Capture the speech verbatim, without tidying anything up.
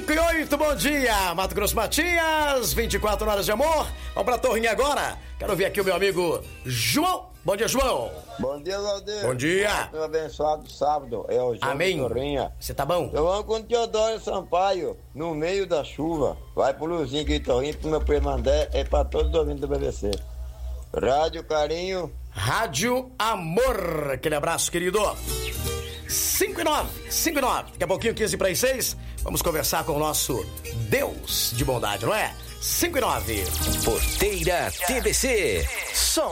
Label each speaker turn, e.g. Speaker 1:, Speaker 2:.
Speaker 1: cinco e oito, bom dia, Mato Grosso Matias, vinte e quatro horas de amor. Vamos pra Torrinha agora. Quero ver aqui o meu amigo João. Bom dia, João.
Speaker 2: Bom dia, Valdir.
Speaker 1: Bom dia.
Speaker 2: Um abençoado sábado. É o João.
Speaker 1: Amém.
Speaker 2: Torrinha.
Speaker 1: Você tá bom?
Speaker 2: Eu amo com o Teodoro Sampaio, no meio da chuva. Vai pro Luzinho aqui, Torrinho, pro meu primo André, é pra todos os ouvintes do B B C. Rádio Carinho.
Speaker 1: Rádio Amor. Aquele abraço, querido. cinco e nove, cinco e nove. Daqui a pouquinho, quinze para as seis, vamos conversar com o nosso Deus de bondade, não é? cinco e nove.
Speaker 3: Porteira T B C. Som